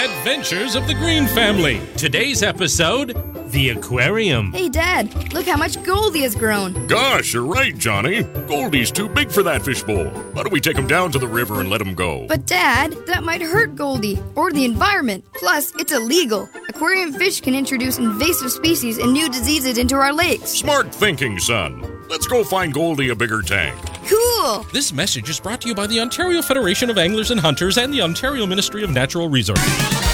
Adventures of the Green Family. Today's episode, the aquarium. Hey, Dad, look how much Goldie has grown. Gosh, you're right, Johnny. Goldie's too big for that fishbowl. Why don't we take him down to the river and let him go? But, Dad, that might hurt Goldie or the environment. Plus, it's illegal. Aquarium fish can introduce invasive species and new diseases into our lakes. Smart thinking, son. Let's go find Goldie a bigger tank. Cool! This message is brought to you by the Ontario Federation of Anglers and Hunters and the Ontario Ministry of Natural Resources.